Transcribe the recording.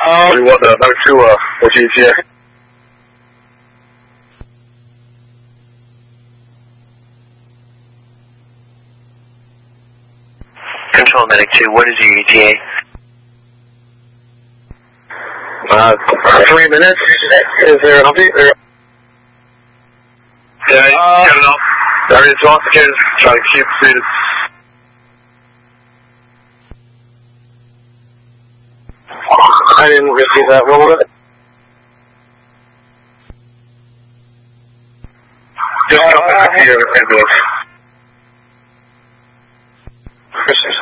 我的那个是我去接。 Control Medic 2, what is your ETA? 3 minutes. Is there an update? Yeah, I don't know. There is oxygen. Try to keep it. I didn't receive that. What was it? Just come back here and ambulance.